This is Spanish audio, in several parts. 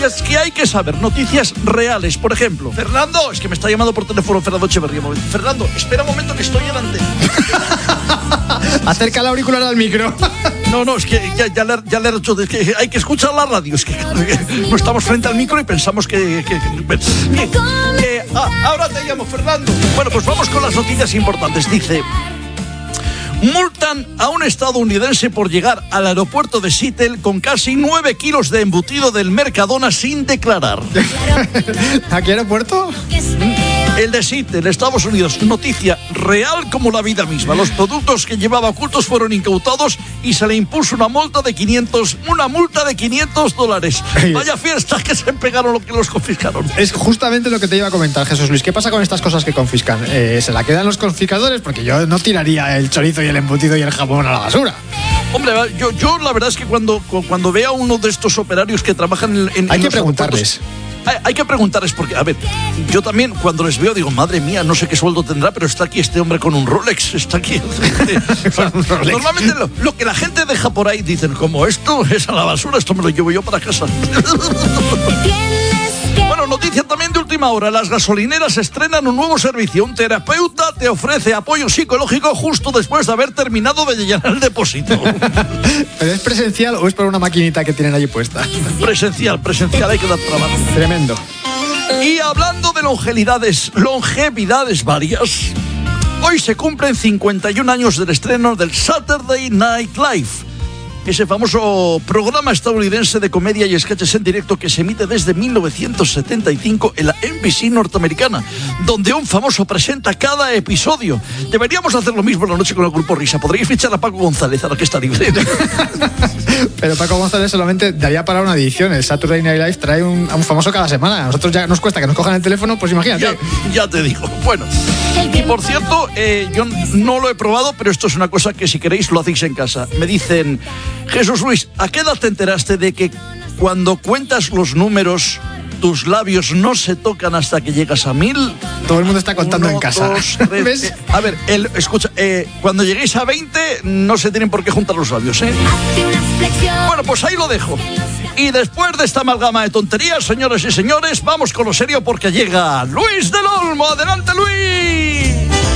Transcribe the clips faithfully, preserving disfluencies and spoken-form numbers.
noticias que hay que saber, noticias reales. Por ejemplo, Fernando, es que me está llamando por teléfono Fernando Echeverría. Fernando, espera un momento que estoy en antena. Acerca el auricular al micro. No, no, es que ya, ya, le, ya le he dicho, es que hay que escuchar la radio. Es que, que no estamos frente al micro y pensamos que... que, que, que, que ah, ahora te llamo, Fernando. Bueno, pues vamos con las noticias importantes. Dice... Multan a un estadounidense por llegar al aeropuerto de Seattle con casi nueve kilos de embutido del Mercadona sin declarar. ¿A qué aeropuerto? El de Seattle, Estados Unidos. Noticia real como la vida misma. Los productos que llevaba ocultos fueron incautados y se le impuso una multa de quinientos, una multa de quinientos dólares. Vaya fiesta que se pegaron lo que los confiscaron. Es justamente lo que te iba a comentar, Jesús Luis. ¿Qué pasa con estas cosas que confiscan? Eh, ¿Se la quedan los confiscadores? Porque yo no tiraría el chorizo y el embutido y el jamón a la basura. Hombre, yo, yo la verdad es que cuando, cuando veo a uno de estos operarios que trabajan en... en Hay en que preguntarles. Hay, hay que preguntarles porque, a ver, yo también cuando les veo digo, madre mía, no sé qué sueldo tendrá, pero está aquí este hombre con un Rolex, está aquí. O sea, un Rolex. Normalmente lo, lo que la gente deja por ahí, dicen, como esto es a la basura, esto me lo llevo yo para casa. Bueno, noticia también de última hora. Las gasolineras estrenan un nuevo servicio. Un terapeuta te ofrece apoyo psicológico justo después de haber terminado de llenar el depósito. ¿Pero es presencial o es por una maquinita que tienen allí puesta? Presencial, presencial, hay que dar trabajo. Tremendo. Y hablando de longevidades, longevidades varias, hoy se cumplen cincuenta y un años del estreno del Saturday Night Live, ese famoso programa estadounidense de comedia y sketches en directo que se emite desde mil novecientos setenta y cinco en la N B C norteamericana, donde un famoso presenta cada episodio. Deberíamos hacer lo mismo en la noche con el Grupo Risa. Podríais fichar a Paco González, ahora que está libre. Pero Paco González solamente daría para una edición. El Saturday Night Live trae un, a un famoso cada semana. A nosotros ya nos cuesta que nos cojan el teléfono, pues imagínate. Ya, ya te digo. Bueno, y por cierto, eh, yo no lo he probado, pero esto es una cosa que si queréis lo hacéis en casa. Me dicen... Jesús Luis, ¿a qué edad te enteraste de que cuando cuentas los números tus labios no se tocan hasta que llegas a mil? Todo el mundo está contando Uno, en casa. Dos, tres, ¿ves? Eh, a ver, el, escucha, eh, cuando lleguéis a veinte no se tienen por qué juntar los labios, ¿eh? Bueno, pues ahí lo dejo. Y después de esta amalgama de tonterías, señores y señores, vamos con lo serio porque llega Luis del Olmo. ¡Adelante, Luis!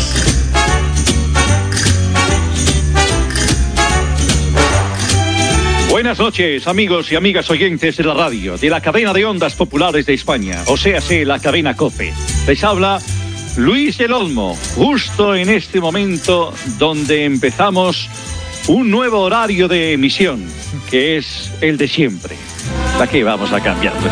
Buenas noches, amigos y amigas oyentes de la radio, de la cadena de ondas populares de España, o sea, la cadena COPE. Les habla Luis del Olmo, justo en este momento donde empezamos un nuevo horario de emisión, que es el de siempre. ¿Para qué vamos a cambiarlo?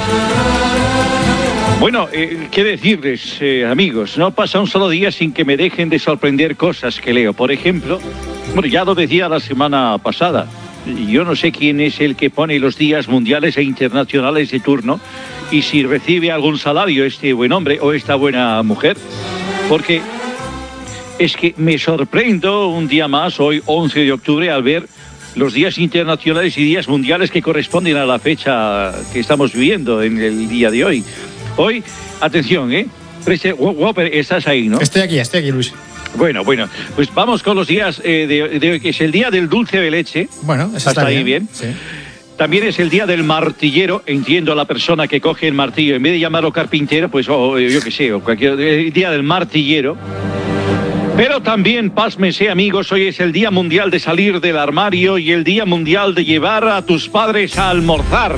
Bueno, eh, qué decirles, eh, amigos, no pasa un solo día sin que me dejen de sorprender cosas que leo. Por ejemplo, bueno, ya lo decía la semana pasada, yo no sé quién es el que pone los días mundiales e internacionales de turno y si recibe algún salario este buen hombre o esta buena mujer, porque es que me sorprendo un día más, hoy once de octubre, al ver los días internacionales y días mundiales que corresponden a la fecha que estamos viviendo en el día de hoy. Hoy, atención, ¿eh? Whopper, estás ahí, ¿no? Estoy aquí, estoy aquí, Luis. Bueno, bueno, pues vamos con los días eh, de, de hoy, que es el día del dulce de leche. Bueno, eso está, está ahí bien. bien. Sí. También es el día del martillero. Entiendo a la persona que coge el martillo, en vez de llamarlo carpintero, pues oh, yo qué sé, o cualquier el día del martillero. Pero también, pásmense, amigos, hoy es el Día Mundial de Salir del Armario y el Día Mundial de llevar a tus padres a almorzar.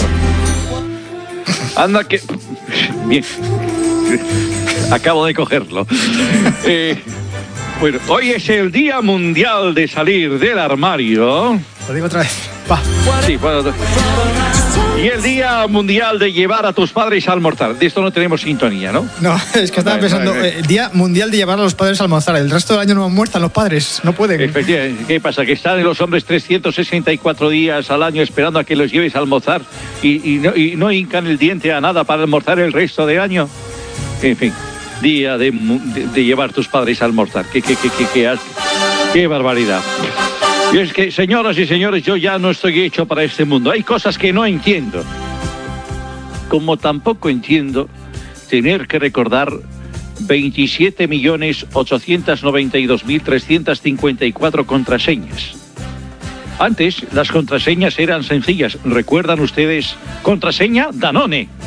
Anda que... Bien. Acabo de cogerlo. Eh... Bueno, hoy es el Día Mundial de Salir del Armario. Lo digo otra vez. Pa. Sí, bueno. Y el Día Mundial de llevar a tus padres a almorzar. De esto no tenemos sintonía, ¿no? No, es que estaba vale, pensando, vale, vale. Eh, Día Mundial de llevar a los padres a almorzar. El resto del año no almuerzan los padres, no pueden. Efectivamente. ¿Qué pasa? Que están los hombres trescientos sesenta y cuatro días al año esperando a que los lleves a almorzar y, y, no, y no hincan el diente a nada para almorzar el resto del año. En fin. Día de, de, de llevar tus padres a almorzar. Qué, qué, qué, qué, qué, qué barbaridad. Y es que, señoras y señores, yo ya no estoy hecho para este mundo. Hay cosas que no entiendo. Como tampoco entiendo tener que recordar veintisiete millones ochocientos noventa y dos mil trescientos cincuenta y cuatro contraseñas. Antes, las contraseñas eran sencillas. ¿Recuerdan ustedes? Contraseña Danone.